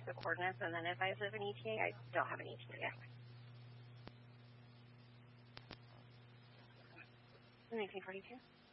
the coordinates and then advise of an ETA. I don't have an ETA yet. 1942.